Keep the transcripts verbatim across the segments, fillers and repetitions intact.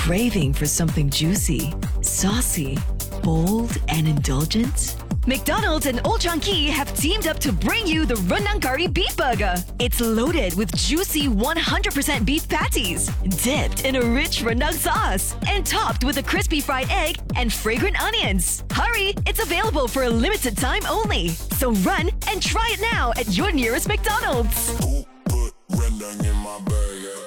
craving for something juicy, saucy, bold, and indulgent? McDonald's and Old Chang Kee have teamed up to bring you the Rendang Curry Beef Burger. It's loaded with juicy one hundred percent beef patties, dipped in a rich rendang sauce, and topped with a crispy fried egg and fragrant onions. Hurry, it's available for a limited time only. So run and try it now at your nearest McDonald's. Put rendang in my burger.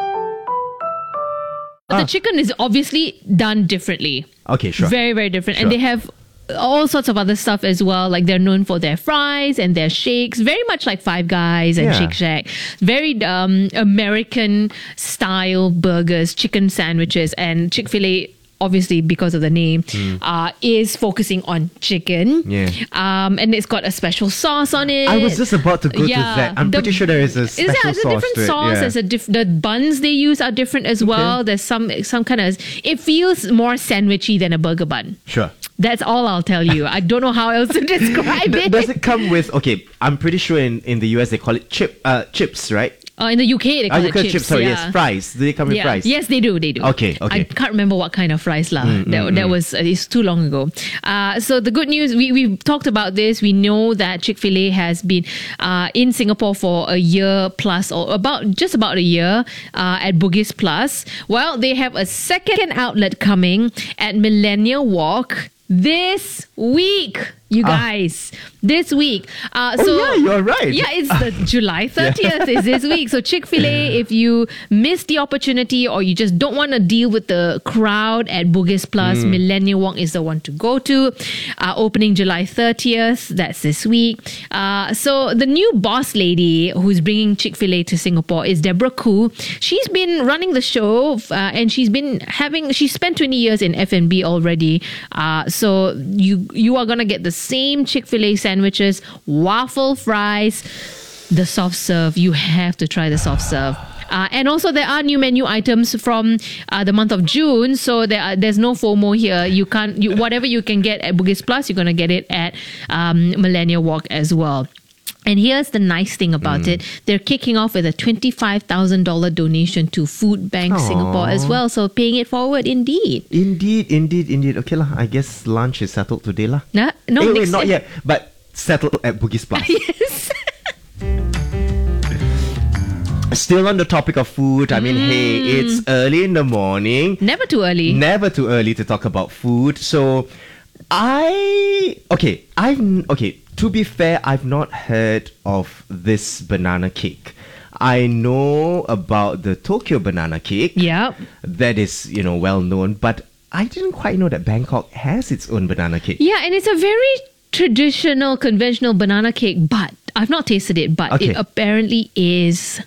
But the chicken is obviously done differently. Okay, sure. Very, very different. Sure. And they have all sorts of other stuff as well. Like they're known for their fries and their shakes. Very much like Five Guys and Yeah. Shake Shack. Very um, American style burgers, chicken sandwiches, and Chick-fil-A, obviously because of the name, uh, is focusing on chicken. Yeah. Um, and it's got a special sauce on it. I was just about to go Yeah, to that. I'm the- pretty sure there is a Is special there a sauce different to it. sauce? Yeah. There's a diff- the buns they use are different as well. There's some some kind of, it feels more sandwichy than a burger bun. Sure. That's all I'll tell you. I don't know how else to describe D- it. Does it come with, okay, I'm pretty sure in, in the U S they call it chip uh, chips, right? Uh, in the U K, they call Ah, you it call chips. chips, sorry, yeah. yes, fries. Do they come with Yeah. fries? Yes, they do. They do. Okay, okay. I can't remember what kind of fries lah. Mm, that mm, that mm. was uh, it's too long ago. Uh, so the good news, we we've talked about this. We know that Chick-fil-A has been uh, in Singapore for a year plus, or about just about a year uh, at Bugis Plus. Well, they have a second outlet coming at Millennial Walk this week. You guys, this week. Uh, Oh, so yeah, you're right. Yeah, it's the July thirtieth is this week. So Chick-fil-A, if you missed the opportunity or you just don't want to deal with the crowd at Bugis Plus, Hmm. Millennial Walk is the one to go to. Uh, opening July thirtieth, that's this week. Uh, so the new boss lady who's bringing Chick-fil-A to Singapore is Deborah Khoo. She's been running the show uh, and she's been having, she spent twenty years in F and B already. Uh, so you you are going to get the same Chick-fil-A sandwiches, waffle fries, the soft serve. You have to try the soft serve. Uh, and also there are new menu items from uh, the month of June, so there are, there's no FOMO here. You can't you, whatever you can get at Bugis Plus, you're going to get it at um, Millennial Walk as well. And here's the nice thing about it. They're kicking off with a twenty-five thousand dollars donation to Food Bank Aww. Singapore as well. So paying it forward indeed. Indeed, indeed, indeed. Okay lah. I guess lunch is settled today lah. Nah, no, Eh, wait, next not yet. But settled at Bugis Plus. Yes. Still on the topic of food. I mean, hey, it's early in the morning. Never too early. Never too early to talk about food. So, I okay. I've okay. To be fair, I've not heard of this banana cake. I know about the Tokyo banana cake. Yep. That is, you know, well known. But I didn't quite know that Bangkok has its own banana cake. Yeah, and it's a very traditional, conventional banana cake, but I've not tasted it, but Okay. it apparently is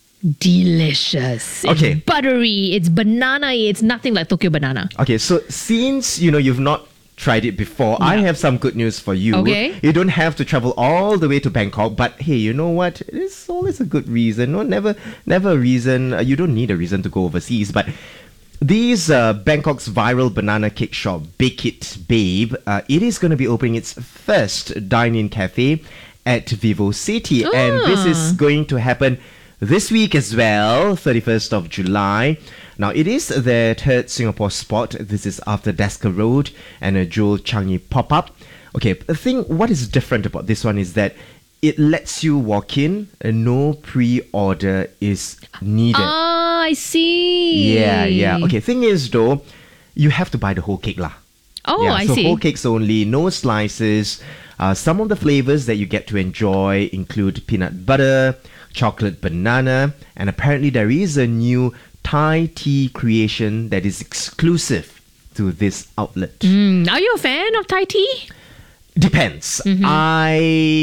delicious. Okay. It's buttery, it's banana, it's nothing like Tokyo banana. Okay, so since you know you've not tried it before, I have some good news for you. Okay. You don't have to travel all the way to Bangkok, but hey, you know what? It's always a good reason. No, never, never a reason. Uh, you don't need a reason to go overseas, but. These uh, Bangkok's viral banana cake shop, Bake It Babe, uh, it is going to be opening its first dine-in cafe at VivoCity, and this is going to happen this week as well, thirty-first of July. Now, it is their third Singapore spot. This is after Desker Road and a Jewel Changi pop-up. Okay, the thing, what is different about this one is that it lets you walk in and no pre-order is needed. Ah, I see. Yeah, yeah. Okay, thing is though, you have to buy the whole cake lah. Oh, yeah, I so see. whole cakes only, no slices. Uh, some of the flavors that you get to enjoy include peanut butter, chocolate banana, and apparently there is a new Thai tea creation that is exclusive to this outlet. Mm, are you a fan of Thai tea? Depends. Mm-hmm. I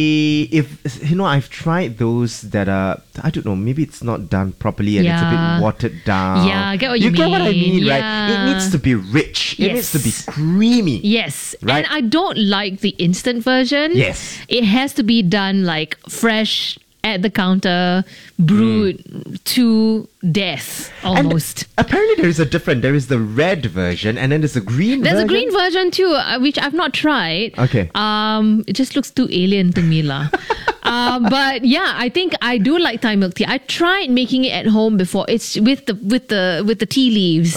if you know I've tried those that are I don't know, maybe it's not done properly and it's a Yeah. bit watered down. Yeah, I get what you get what I mean. mean, right? Yeah. It needs to be rich. It needs to be Yes. creamy. Yes. Right. And I don't like the instant version. Yes. It has to be done like fresh at the counter, brewed to death almost. And apparently there is a different. There is the red version and then there's a green There's version. a green version too, uh, which I've not tried. Okay. Um, it just looks too alien to me, lah. uh, but yeah, I think I do like Thai milk tea. I tried making it at home before. It's with the with the with the tea leaves.